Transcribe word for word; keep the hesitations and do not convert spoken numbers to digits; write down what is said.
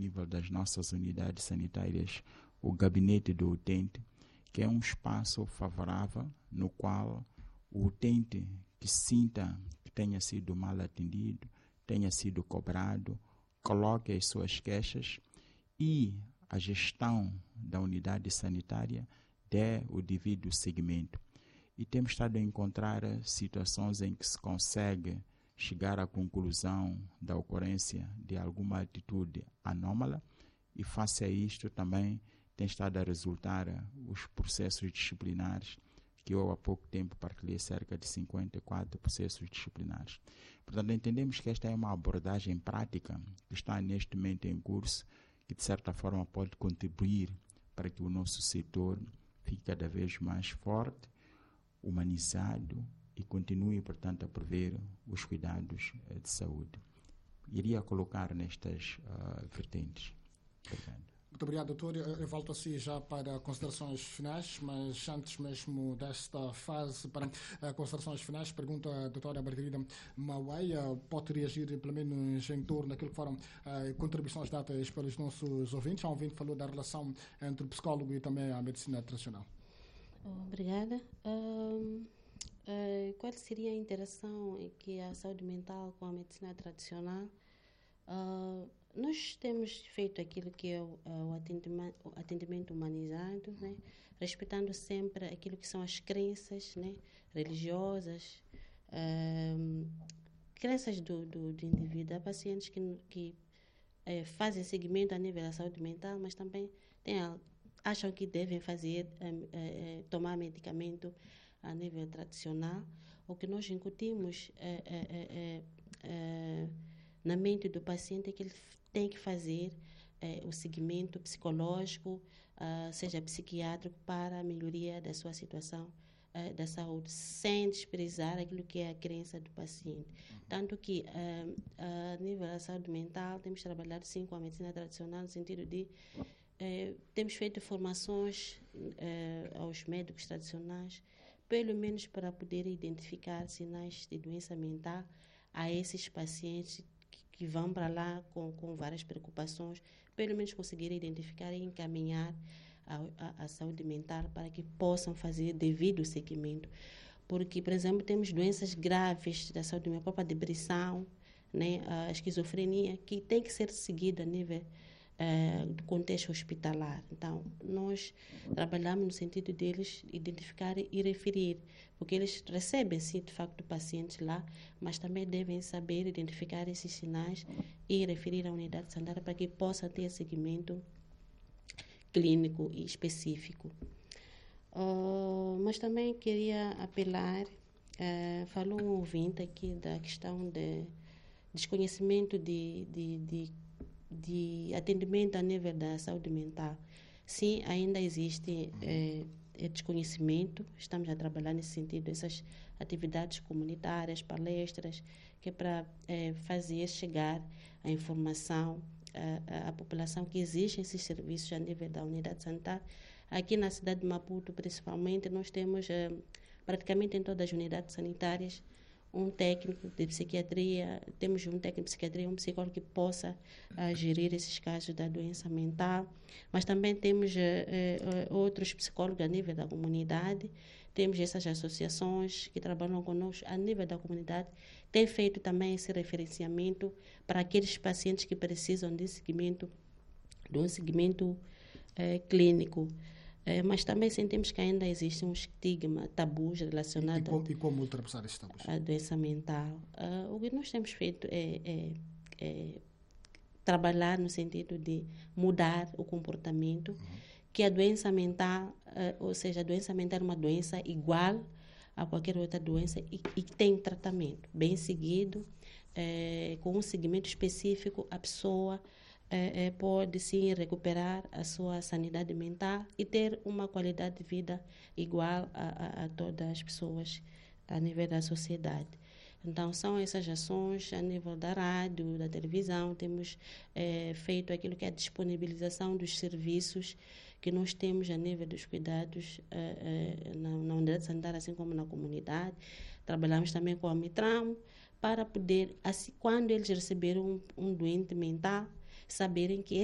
nível das nossas unidades sanitárias, o gabinete do utente, que é um espaço favorável no qual o utente que sinta que tenha sido mal atendido, tenha sido cobrado, coloque as suas queixas e a gestão da unidade sanitária dê o devido seguimento. E temos estado a encontrar situações em que se consegue chegar à conclusão da ocorrência de alguma atitude anômala e face a isto também tem estado a resultar os processos disciplinares, que eu há pouco tempo partilhei cerca de cinquenta e quatro processos disciplinares. Portanto, entendemos que esta é uma abordagem prática que está neste momento em curso, que de certa forma pode contribuir para que o nosso setor fique cada vez mais forte, humanizado e continue, portanto, a prover os cuidados uh, de saúde. Iria colocar nestas uh, vertentes. Obrigado. Muito obrigado, doutor. Eu volto assim já para considerações finais, mas antes mesmo desta fase para uh, considerações finais, pergunta a doutora Margarida Mauei, uh, pode reagir pelo menos em torno daquilo que foram uh, contribuições dadas pelos nossos ouvintes. A ouvinte falou da relação entre o psicólogo e também a medicina tradicional. Obrigada. Um, uh, qual seria a interação que a saúde mental com a medicina tradicional? Uh, nós temos feito aquilo que é o, o, atendimento, o atendimento humanizado, né? Respeitando sempre aquilo que são as crenças, né? Religiosas, um, crenças do, do, do indivíduo. Há pacientes que, que eh, fazem seguimento a nível da saúde mental, mas também tem a, acham que devem fazer, eh, eh, tomar medicamento a nível tradicional. O que nós incutimos eh, eh, eh, eh, na mente do paciente é que ele tem que fazer eh, o seguimento psicológico, uh, seja psiquiátrico, para a melhoria da sua situação uh, da saúde, sem desprezar aquilo que é a crença do paciente. Uhum. Tanto que, uh, a nível da saúde mental, temos trabalhado sim com a medicina tradicional, no sentido de uh, temos feito formações uh, aos médicos tradicionais, pelo menos para poder identificar sinais de doença mental a esses pacientes que vão para lá com, com várias preocupações, pelo menos conseguir identificar e encaminhar a, a, a saúde mental para que possam fazer devido seguimento. Porque, por exemplo, temos doenças graves da saúde mental, a própria depressão, né, a esquizofrenia, que tem que ser seguida a nível uh, do contexto hospitalar. Então, nós trabalhamos no sentido deles identificar e referir, porque eles recebem, sim, de facto, pacientes lá, mas também devem saber identificar esses sinais e referir à unidade sanitária para que possa ter seguimento clínico e específico. Uh, mas também queria apelar, uh, falou um ouvinte aqui da questão de desconhecimento de, de, de, de atendimento a nível da saúde mental. Sim, ainda existe uh, é desconhecimento, estamos a trabalhar nesse sentido, essas atividades comunitárias, palestras, que é para é, fazer chegar a informação à, à população que existem esses serviços a nível da unidade sanitária. Aqui na cidade de Maputo, principalmente, nós temos é, praticamente em todas as unidades sanitárias um técnico de psiquiatria, temos um técnico de psiquiatria, um psicólogo que possa uh, gerir esses casos da doença mental, mas também temos uh, uh, outros psicólogos a nível da comunidade, temos essas associações que trabalham conosco a nível da comunidade, tem feito também esse referenciamento para aqueles pacientes que precisam de seguimento, de um seguimento uh, clínico. É, mas também sentimos que ainda existe um estigma, tabus relacionados e, e, como, e como ultrapassar esses tabus? À doença mental. Uh, o que nós temos feito é, é, é trabalhar no sentido de mudar o comportamento, uhum. que a doença mental, uh, ou seja, a doença mental é uma doença igual a qualquer outra doença e, e tem tratamento bem seguido, é, com um segmento específico, a pessoa É, é, pode sim recuperar a sua sanidade mental e ter uma qualidade de vida igual a, a, a todas as pessoas a nível da sociedade. Então, são essas ações a nível da rádio, da televisão, temos é, feito aquilo que é a disponibilização dos serviços que nós temos a nível dos cuidados é, é, na, na unidade sanitária, assim como na comunidade. Trabalhamos também com a Mitram para poder, assim, quando eles receberem um, um doente mental, saberem que